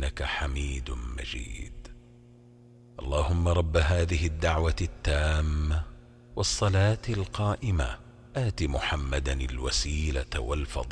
إنك حميد مجيد. اللهم رب هذه الدعوة التامة والصلاة القائمة آت محمدا الوسيلة والفضيلة